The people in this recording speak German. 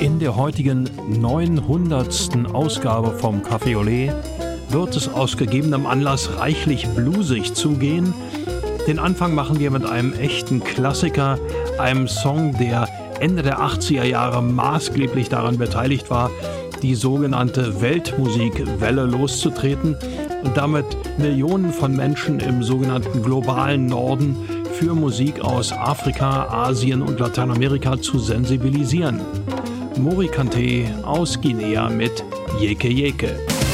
In der heutigen 900. Ausgabe vom Café Olé wird es aus gegebenem Anlass reichlich bluesig zugehen. Den Anfang machen wir mit einem echten Klassiker, einem Song, der Ende der 80er Jahre maßgeblich daran beteiligt war, die sogenannte Weltmusikwelle loszutreten und damit Millionen von Menschen im sogenannten globalen Norden für Musik aus Afrika, Asien und Lateinamerika zu sensibilisieren. Mori Kanté aus Guinea mit Yeke Yeke.